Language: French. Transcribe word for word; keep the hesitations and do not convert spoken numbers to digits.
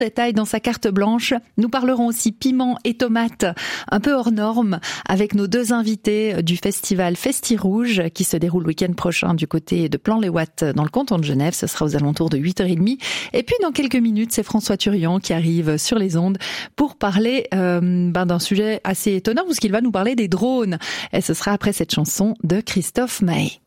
détail dans sa carte blanche. Nous parlerons aussi piment et tomates, un peu hors norme, avec nos deux invités du festival Festi Rouge qui se déroule le week-end prochain du côté de Plan-les-Ouates dans le canton de Genève. Ce sera aux alentours de huit heures trente. Et puis dans quelques minutes, c'est François Turian qui arrive sur les ondes pour parler euh, ben, d'un sujet assez étonnant, puisqu'il va nous parler des drones. Et ce sera après cette chanson de Christophe Maé.